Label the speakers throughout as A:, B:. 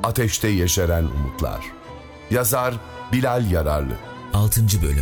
A: ateşte yeşeren umutlar. Yazar Bilal Yararlı.
B: 6. Bölüm.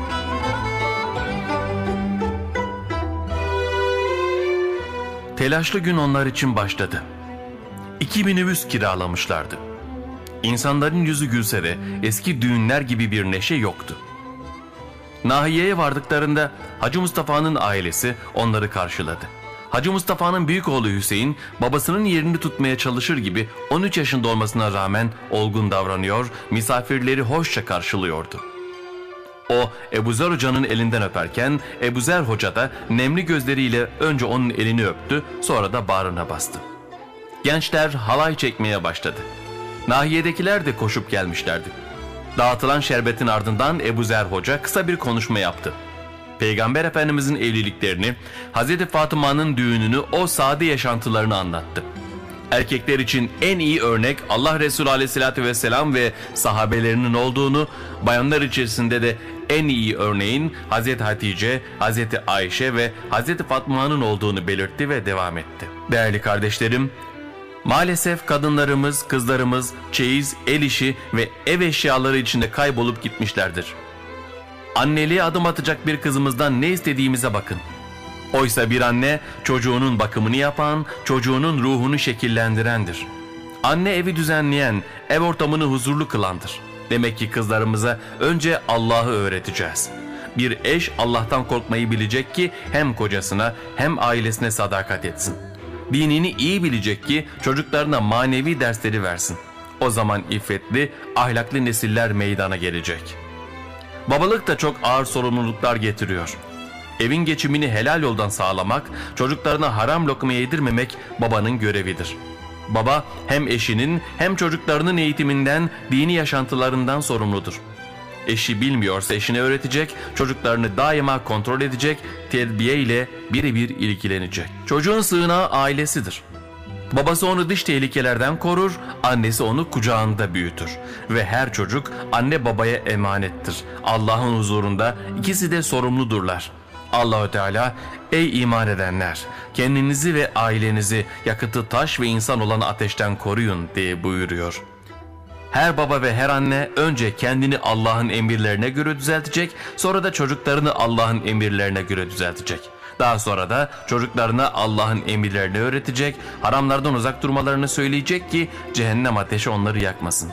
C: Telaşlı gün onlar için başladı. 2 minibüs kiralamışlardı. İnsanların yüzü gülse de eski düğünler gibi bir neşe yoktu. Nahiyeye vardıklarında Hacı Mustafa'nın ailesi onları karşıladı. Hacı Mustafa'nın büyük oğlu Hüseyin babasının yerini tutmaya çalışır gibi 13 yaşında olmasına rağmen olgun davranıyor, misafirleri hoşça karşılıyordu. O Ebuzer Hoca'nın elinden öperken Ebuzer Hoca da nemli gözleriyle önce onun elini öptü, sonra da bağrına bastı. Gençler halay çekmeye başladı. Nahiyedekiler de koşup gelmişlerdi. Dağıtılan şerbetin ardından Ebuzer Hoca kısa bir konuşma yaptı. Peygamber Efendimizin evliliklerini, Hazreti Fatıma'nın düğününü, o sade yaşantılarını anlattı. Erkekler için en iyi örnek Allah Resulü Aleyhisselatü Vesselam ve sahabelerinin olduğunu, bayanlar içerisinde de en iyi örneğin Hazreti Hatice, Hazreti Ayşe ve Hazreti Fatma'nın olduğunu belirtti ve devam etti. Değerli kardeşlerim, maalesef kadınlarımız, kızlarımız çeyiz, el işi ve ev eşyaları içinde kaybolup gitmişlerdir. Anneliğe adım atacak bir kızımızdan ne istediğimize bakın. Oysa bir anne çocuğunun bakımını yapan, çocuğunun ruhunu şekillendirendir. Anne evi düzenleyen, ev ortamını huzurlu kılandır. Demek ki kızlarımıza önce Allah'ı öğreteceğiz. Bir eş Allah'tan korkmayı bilecek ki hem kocasına hem ailesine sadakat etsin. Dinini iyi bilecek ki çocuklarına manevi dersleri versin. O zaman iffetli, ahlaklı nesiller meydana gelecek. Babalık da çok ağır sorumluluklar getiriyor. Evin geçimini helal yoldan sağlamak, çocuklarına haram lokma yedirmemek babanın görevidir. Baba hem eşinin hem çocuklarının eğitiminden, dini yaşantılarından sorumludur. Eşi bilmiyorsa eşine öğretecek, çocuklarını daima kontrol edecek, terbiye ile birebir ilgilenecek. Çocuğun sığınağı ailesidir. Babası onu dış tehlikelerden korur, annesi onu kucağında büyütür. Ve her çocuk anne babaya emanettir. Allah'ın huzurunda ikisi de sorumludurlar. Allahü Teala, ey iman edenler, kendinizi ve ailenizi yakıtı taş ve insan olan ateşten koruyun diye buyuruyor. Her baba ve her anne önce kendini Allah'ın emirlerine göre düzeltecek, sonra da çocuklarını Allah'ın emirlerine göre düzeltecek. Daha sonra da çocuklarına Allah'ın emirlerini öğretecek, haramlardan uzak durmalarını söyleyecek ki cehennem ateşi onları yakmasın.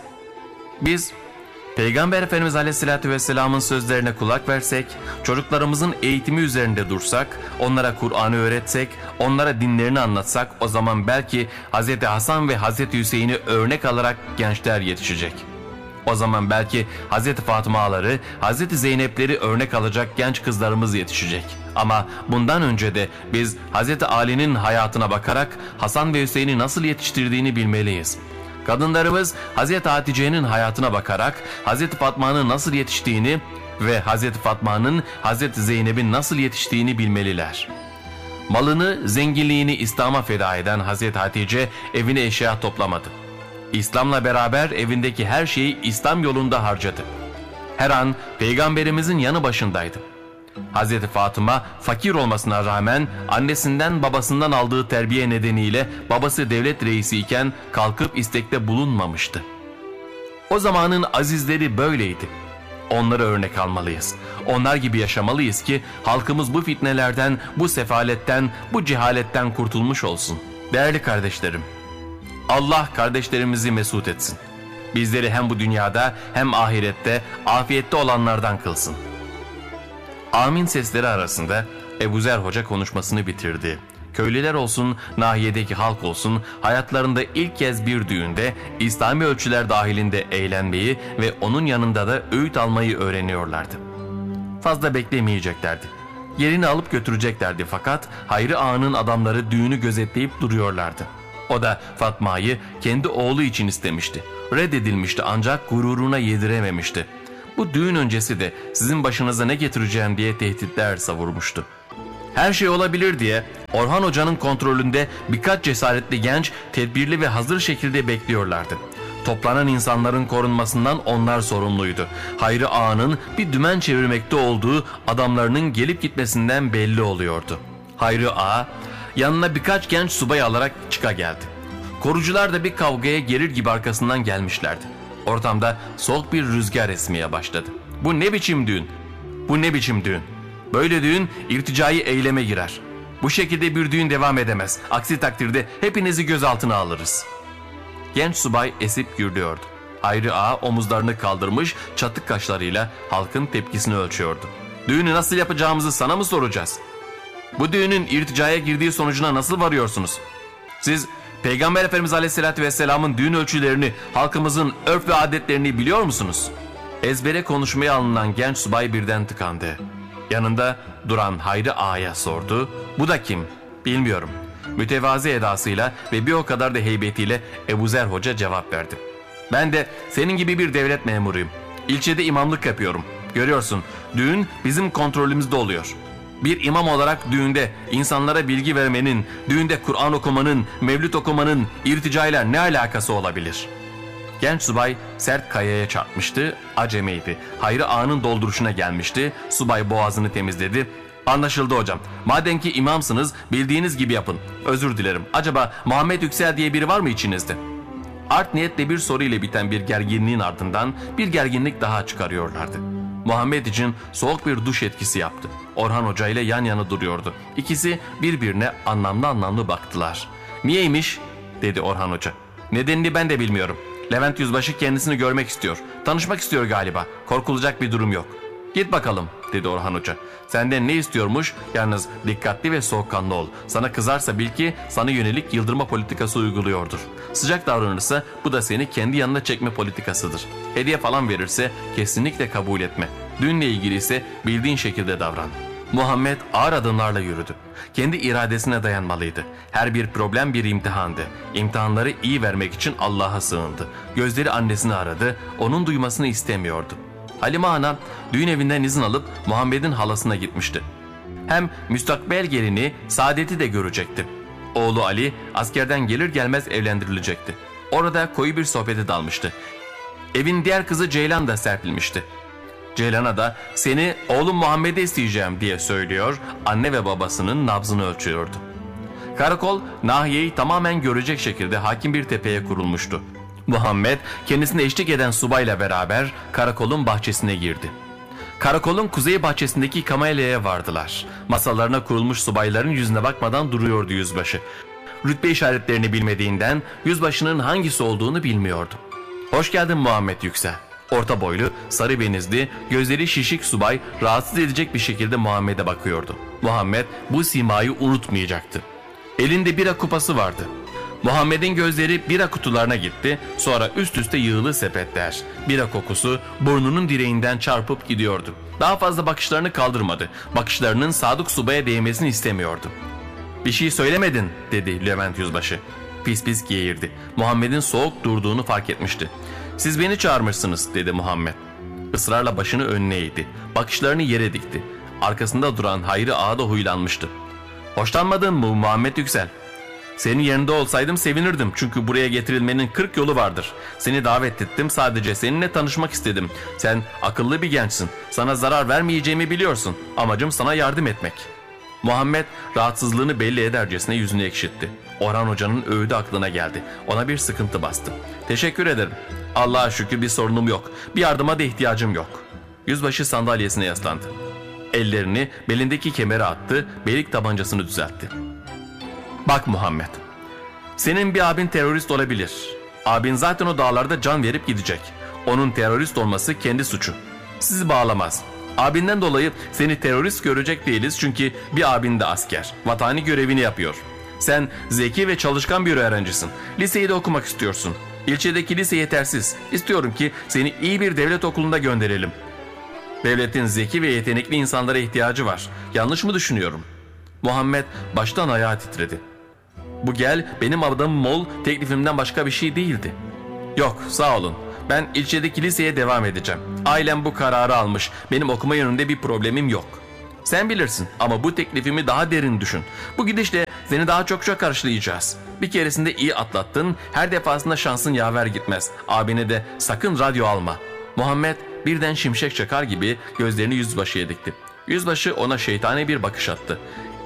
C: Biz Peygamber Efendimiz Aleyhisselatü Vesselam'ın sözlerine kulak versek, çocuklarımızın eğitimi üzerinde dursak, onlara Kur'an'ı öğretsek, onlara dinlerini anlatsak, o zaman belki Hz. Hasan ve Hz. Hüseyin'i örnek alarak gençler yetişecek. O zaman belki Hz. Fatıma'ları, Hz. Zeynep'leri örnek alacak genç kızlarımız yetişecek. Ama bundan önce de biz Hz. Ali'nin hayatına bakarak Hasan ve Hüseyin'i nasıl yetiştirdiğini bilmeliyiz. Kadınlarımız Hz. Hatice'nin hayatına bakarak Hz. Fatma'nın nasıl yetiştiğini ve Hz. Fatma'nın Hz. Zeynep'in nasıl yetiştiğini bilmeliler. Malını, zenginliğini İslam'a feda eden Hz. Hatice evine eşya toplamadı. İslam'la beraber evindeki her şeyi İslam yolunda harcadı. Her an Peygamberimizin yanı başındaydı. Hz. Fatıma fakir olmasına rağmen annesinden babasından aldığı terbiye nedeniyle babası devlet reisi iken kalkıp istekte bulunmamıştı. O zamanın azizleri böyleydi. Onları örnek almalıyız. Onlar gibi yaşamalıyız ki halkımız bu fitnelerden, bu sefaletten, bu cehaletten kurtulmuş olsun. Değerli kardeşlerim, Allah kardeşlerimizi mesut etsin. Bizleri hem bu dünyada hem ahirette afiyette olanlardan kılsın. Amin sesleri arasında Ebuzer Hoca konuşmasını bitirdi. Köylüler olsun, nahiyedeki halk olsun, hayatlarında ilk kez bir düğünde İslami ölçüler dahilinde eğlenmeyi ve onun yanında da öğüt almayı öğreniyorlardı. Fazla beklemeyeceklerdi. Yerini alıp götüreceklerdi fakat Hayri Ağa'nın adamları düğünü gözetleyip duruyorlardı. O da Fatma'yı kendi oğlu için istemişti. Reddedilmişti ancak gururuna yedirememişti. Bu düğün öncesi de sizin başınıza ne getireceğim diye tehditler savurmuştu. Her şey olabilir diye Orhan Hoca'nın kontrolünde birkaç cesaretli genç tedbirli ve hazır şekilde bekliyorlardı. Toplanan insanların korunmasından onlar sorumluydu. Hayri Ağa'nın bir dümen çevirmekte olduğu adamlarının gelip gitmesinden belli oluyordu. Hayri Ağa yanına birkaç genç subay alarak çıka geldi. Korucular da bir kavgaya gelir gibi arkasından gelmişlerdi. Ortamda soğuk bir rüzgar esmeye başladı. Bu ne biçim düğün? Bu ne biçim düğün? Böyle düğün irticai eyleme girer. Bu şekilde bir düğün devam edemez. Aksi takdirde hepinizi gözaltına alırız. Genç subay esip gürlüyordu. Hayri Ağa omuzlarını kaldırmış, çatık kaşlarıyla halkın tepkisini ölçüyordu. Düğünü nasıl yapacağımızı sana mı soracağız? Bu düğünün irticaya girdiği sonucuna nasıl varıyorsunuz? Siz Peygamber Efendimiz Aleyhisselatü Vesselam'ın düğün ölçülerini, halkımızın örf ve adetlerini biliyor musunuz? Ezbere konuşmaya alınan genç subay birden tıkandı. Yanında duran Hayri Ağa'ya sordu. Bu da kim? Bilmiyorum. Mütevazi edasıyla ve bir o kadar da heybetiyle Ebuzer Hoca cevap verdi. Ben de senin gibi bir devlet memuruyum. İlçede imamlık yapıyorum. Görüyorsun, düğün bizim kontrolümüzde oluyor. Bir imam olarak düğünde insanlara bilgi vermenin, düğünde Kur'an okumanın, mevlüt okumanın irticayla ne alakası olabilir? Genç subay sert kayaya çarpmıştı, acemiydi. Hayri Ağa'nın dolduruşuna gelmişti. Subay boğazını temizledi. Anlaşıldı hocam. Madem ki imamsınız, bildiğiniz gibi yapın. Özür dilerim. Acaba Muhammed Yüksel diye biri var mı içinizde? Art niyetle bir soru ile biten bir gerginliğin ardından bir gerginlik daha çıkarıyorlardı. Muhammed için soğuk bir duş etkisi yaptı. Orhan Hoca ile yan yana duruyordu. İkisi birbirine anlamlı baktılar. Niyeymiş? Dedi Orhan Hoca. Nedenini ben de bilmiyorum. Levent Yüzbaşı kendisini görmek istiyor. Tanışmak istiyor galiba. Korkulacak bir durum yok. Git bakalım, dedi Orhan Hoca. Senden ne istiyormuş? Yalnız dikkatli ve soğukkanlı ol. Sana kızarsa bil ki sana yönelik yıldırma politikası uyguluyordur. Sıcak davranırsa bu da seni kendi yanına çekme politikasıdır. Hediye falan verirse kesinlikle kabul etme. Düğünle ilgili ise bildiğin şekilde davran. Muhammed ağır adımlarla yürüdü. Kendi iradesine dayanmalıydı. Her bir problem bir imtihandı. İmtihanları iyi vermek için Allah'a sığındı. Gözleri annesini aradı. Onun duymasını istemiyordu. Halime Ana düğün evinden izin alıp Muhammed'in halasına gitmişti. Hem müstakbel gelini Saadet'i de görecekti. Oğlu Ali askerden gelir gelmez evlendirilecekti. Orada koyu bir sohbete dalmıştı. Evin diğer kızı Ceylan da serpilmişti. Ceylan'a da seni oğlum Muhammed'e isteyeceğim diye söylüyor, anne ve babasının nabzını ölçüyordu. Karakol nahiyeyi tamamen görecek şekilde hakim bir tepeye kurulmuştu. Muhammed kendisine eşlik eden subayla beraber karakolun bahçesine girdi. Karakolun kuzey bahçesindeki kamelyaya vardılar. Masalarına kurulmuş subayların yüzüne bakmadan duruyordu yüzbaşı. Rütbe işaretlerini bilmediğinden yüzbaşının hangisi olduğunu bilmiyordu. Hoş geldin Muhammed Yüksel. Orta boylu, sarı benizli, gözleri şişik subay rahatsız edecek bir şekilde Muhammed'e bakıyordu. Muhammed bu simayı unutmayacaktı. Elinde bira kupası vardı. Muhammed'in gözleri bira kutularına gitti, sonra üst üste yığılı sepetler. Bira kokusu burnunun direğinden çarpıp gidiyordu. Daha fazla bakışlarını kaldırmadı. Bakışlarının Sadık Subay'a değmesini istemiyordu. Bir şey söylemedin, dedi Levent Yüzbaşı. Pis pis geğirdi. Muhammed'in soğuk durduğunu fark etmişti. Siz beni çağırmışsınız, dedi Muhammed. Israrla başını önüne eğdi. Bakışlarını yere dikti. Arkasında duran Hayri Ağa da huylanmıştı. Hoşlanmadın mı Muhammed Yüksel? Senin yerinde olsaydım sevinirdim çünkü buraya getirilmenin 40 yolu vardır. Seni davet ettim, sadece seninle tanışmak istedim. Sen akıllı bir gençsin. Sana zarar vermeyeceğimi biliyorsun. Amacım sana yardım etmek. Muhammed rahatsızlığını belli edercesine yüzünü ekşitti. Orhan Hoca'nın öğüdü aklına geldi. Ona bir sıkıntı bastı. Teşekkür ederim. Allah'a şükür bir sorunum yok. Bir yardıma da ihtiyacım yok. Yüzbaşı sandalyesine yaslandı. Ellerini belindeki kemere attı, belik tabancasını düzeltti. Bak Muhammed, senin bir abin terörist olabilir. Abin zaten o dağlarda can verip gidecek. Onun terörist olması kendi suçu. Sizi bağlamaz. Abinden dolayı seni terörist görecek değiliz çünkü bir abin de asker. Vatani görevini yapıyor. Sen zeki ve çalışkan bir öğrencisin. Liseyi de okumak istiyorsun. İlçedeki lise yetersiz. İstiyorum ki seni iyi bir devlet okulunda gönderelim. Devletin zeki ve yetenekli insanlara ihtiyacı var. Yanlış mı düşünüyorum? Muhammed baştan ayağa titredi. Bu gel benim adamım ol teklifimden başka bir şey değildi. Yok, sağ olun. Ben ilçedeki liseye devam edeceğim. Ailem bu kararı almış. Benim okuma yönünde bir problemim yok. Sen bilirsin ama bu teklifimi daha derin düşün. Bu gidişle seni daha çok karşılayacağız. Bir keresinde iyi atlattın. Her defasında şansın yaver gitmez. Abine de sakın radyo alma. Muhammed birden şimşek çakar gibi gözlerini yüzbaşıya dikti. Yüzbaşı ona şeytani bir bakış attı.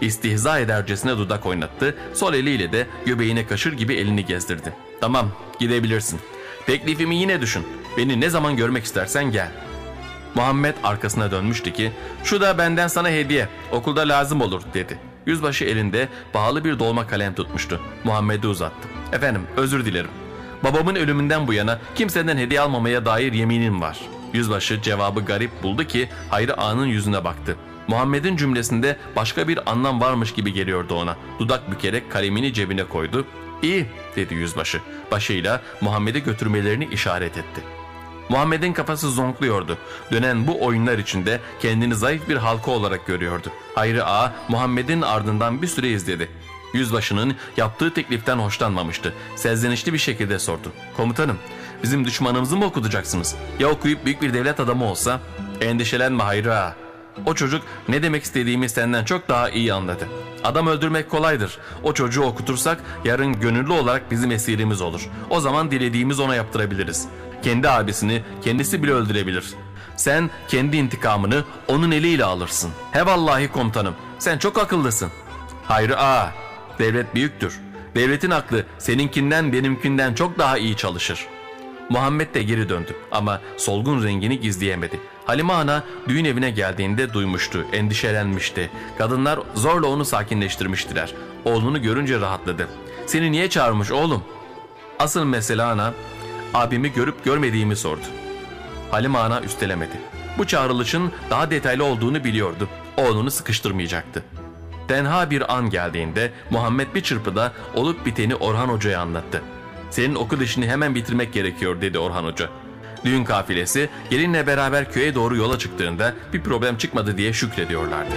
C: İstihza edercesine dudak oynattı, sol eliyle de göbeğine kaşır gibi elini gezdirdi. Tamam, gidebilirsin. Teklifimi yine düşün. Beni ne zaman görmek istersen gel. Muhammed arkasına dönmüştü ki, şu da benden sana hediye, okulda lazım olur dedi. Yüzbaşı elinde pahalı bir dolma kalem tutmuştu. Muhammed'e uzattı. Efendim, özür dilerim. Babamın ölümünden bu yana kimseden hediye almamaya dair yeminim var. Yüzbaşı cevabı garip buldu ki Hayri Ağa'nın yüzüne baktı. Muhammed'in cümlesinde başka bir anlam varmış gibi geliyordu ona. Dudak bükerek kalemini cebine koydu. İyi dedi yüzbaşı. Başıyla Muhammed'i götürmelerini işaret etti. Muhammed'in kafası zonkluyordu. Dönen bu oyunlar içinde kendini zayıf bir halka olarak görüyordu. Hayri Ağa Muhammed'in ardından bir süre izledi. Yüzbaşının yaptığı tekliften hoşlanmamıştı. Serzenişli bir şekilde sordu. Komutanım, bizim düşmanımızı mı okutacaksınız? Ya okuyup büyük bir devlet adamı olsa? Endişelenme Hayri Ağa. O çocuk ne demek istediğimi senden çok daha iyi anladı. Adam öldürmek kolaydır. O çocuğu okutursak yarın gönüllü olarak bizim esirimiz olur. O zaman dilediğimiz ona yaptırabiliriz. Kendi abisini kendisi bile öldürebilir. Sen kendi intikamını onun eliyle alırsın. He vallahi komutanım, sen çok akıllısın. Hayri Ağa, devlet büyüktür. Devletin aklı seninkinden benimkinden çok daha iyi çalışır. Muhammed de geri döndü ama solgun rengini gizleyemedi. Halime Ana düğün evine geldiğinde duymuştu, endişelenmişti. Kadınlar zorla onu sakinleştirmiştiler. Oğlunu görünce rahatladı. Seni niye çağırmış oğlum? Asıl mesele ana, abimi görüp görmediğimi sordu. Halime Ana üstelemedi. Bu çağrılışın daha detaylı olduğunu biliyordu. Oğlunu sıkıştırmayacaktı. Tenha bir an geldiğinde Muhammed bir çırpıda olup biteni Orhan Hoca'ya anlattı. Senin okul işini hemen bitirmek gerekiyor dedi Orhan Hoca. Düğün kafilesi gelinle beraber köye doğru yola çıktığında bir problem çıkmadı diye şükrediyorlardı.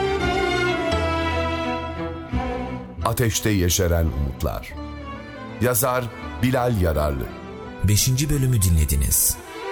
A: Ateşte Yeşeren Umutlar. Yazar Bilal Yararlı.
B: 5. bölümü dinlediniz.